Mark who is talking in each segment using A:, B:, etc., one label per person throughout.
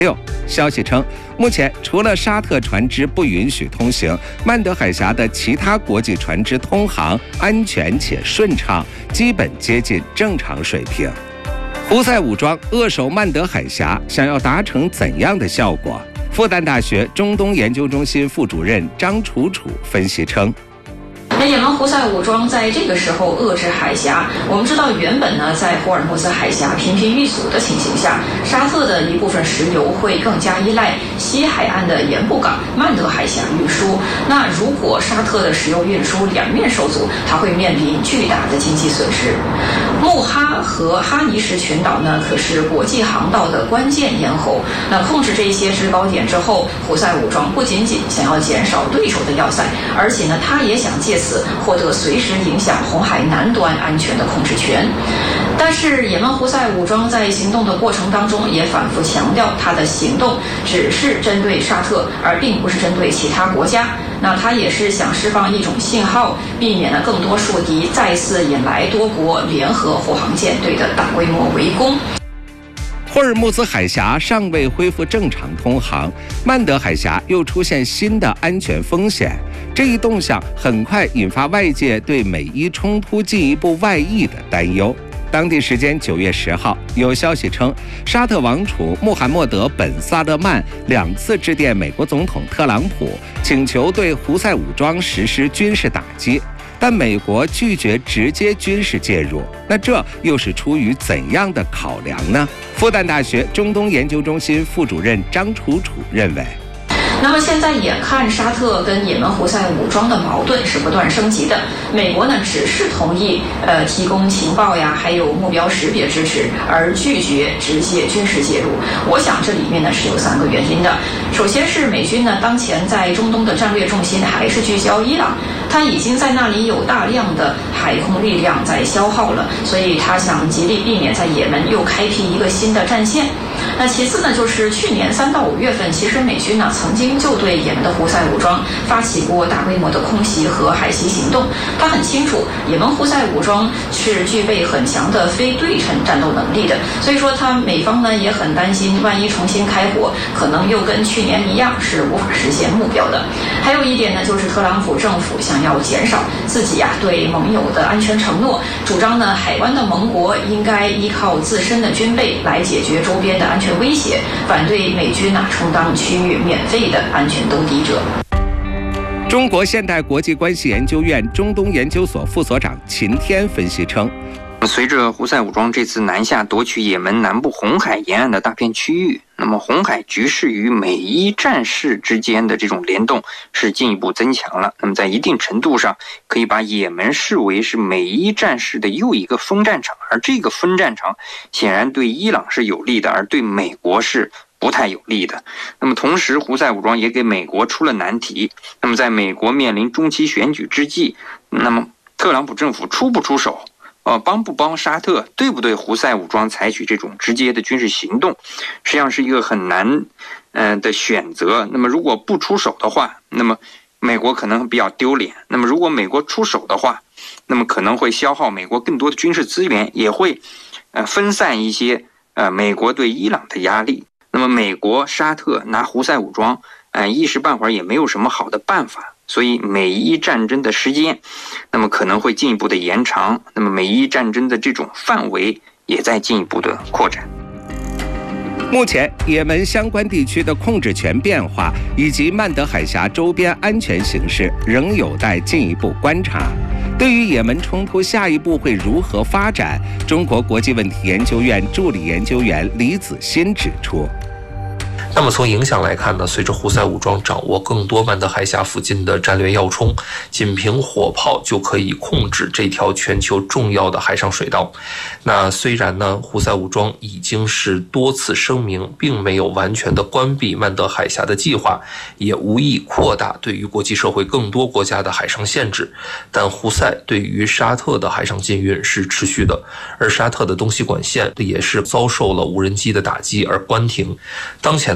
A: 消息称，目前除了沙特船只不允许通行，曼德海峡的其他国际船只通航安全且顺畅，基本接近正常水平。胡塞武装扼守曼德海峡，想要达成怎样的效果？复旦大学中东研究中心副主任张楚楚分析称，
B: 也门胡塞武装在这个时候遏制海峡，我们知道原本呢，在霍尔木兹海峡频频遇阻的情形下，沙特的一部分石油会更加依赖西海岸的盐步港曼德海峡运输。那如果沙特的石油运输两面受阻，它会面临巨大的经济损失。穆哈和哈尼什群岛呢，可是国际航道的关键咽喉。那控制这些制高点之后，胡塞武装不仅仅想要减少对手的要塞，而且呢，他也想借此获得随时影响红海南端安全的控制权。但是也门胡塞武装在行动的过程当中也反复强调，他的行动只是针对沙特，而并不是针对其他国家。那他也是想释放一种信号，避免了更多树敌再次引来多国联合护航舰队的大规模围攻。
A: 霍尔木兹海峡尚未恢复正常通航，曼德海峡又出现新的安全风险，这一动向很快引发外界对美伊冲突进一步外溢的担忧。当地时间9月10号，有消息称，沙特王储穆罕默德·本·萨勒曼2次致电美国总统特朗普，请求对胡塞武装实施军事打击，但美国拒绝直接军事介入。那这又是出于怎样的考量呢？复旦大学中东研究中心副主任张楚楚认为，
B: 那么现在眼看沙特跟也门胡塞武装的矛盾是不断升级的，美国呢只是同意提供情报呀，还有目标识别支持，而拒绝直接军事介入。我想这里面呢是有3个原因的。首先是美军呢当前在中东的战略重心还是聚焦伊朗，他已经在那里有大量的海空力量在消耗了，所以他想极力避免在也门又开辟一个新的战线。那其次呢，就是去年3到5月份，其实美军呢曾经就对也门的胡塞武装发起过大规模的空袭和海袭行动。他很清楚，也门胡塞武装是具备很强的非对称战斗能力的，所以说美方呢也很担心，万一重新开火，可能又跟去年一样是无法实现目标的。还有一点呢，就是特朗普政府想要减少自己对盟友的安全承诺，主张呢海湾的盟国应该依靠自身的军备来解决周边的安全威胁，反对美军充当区域免费的安全兜底者。
A: 中国现代国际关系研究院中东研究所副所长秦天分析称，
C: 随着胡塞武装这次南下夺取也门南部红海沿岸的大片区域，那么红海局势与美伊战事之间的这种联动是进一步增强了。那么在一定程度上，可以把也门视为是美伊战事的又一个分战场，而这个分战场显然对伊朗是有利的，而对美国是不太有利的。那么同时，胡塞武装也给美国出了难题。那么在美国面临中期选举之际，那么特朗普政府出不出手？帮不帮沙特，对不对胡塞武装采取这种直接的军事行动，实际上是一个很难的选择。那么如果不出手的话，那么美国可能比较丢脸。那么如果美国出手的话，那么可能会消耗美国更多的军事资源，也会分散一些美国对伊朗的压力。那么美国、沙特拿胡塞武装一时半会儿也没有什么好的办法。所以美伊战争的时间，那么可能会进一步的延长，那么美伊战争的这种范围也在进一步的扩展。
A: 目前，也门相关地区的控制权变化以及曼德海峡周边安全形势仍有待进一步观察。对于也门冲突下一步会如何发展，中国国际问题研究院助理研究员李子欣指出，
D: 那么从影响来看呢，随着胡塞武装掌握更多曼德海峡附近的战略要冲，仅凭火炮就可以控制这条全球重要的海上水道。那虽然呢，胡塞武装已经是多次声明并没有完全的关闭曼德海峡的计划，也无意扩大对于国际社会更多国家的海上限制，但胡塞对于沙特的海上禁运是持续的，而沙特的东西管线也是遭受了无人机的打击而关停。当前呢，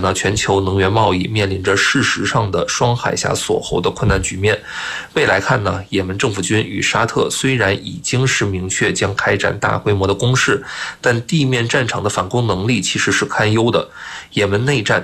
D: 呢，全球能源贸易面临着事实上的双海峡锁喉的困难局面。未来看呢，也门政府军与沙特虽然已经是明确将开展大规模的攻势，但地面战场的反攻能力其实是堪忧的。也门内战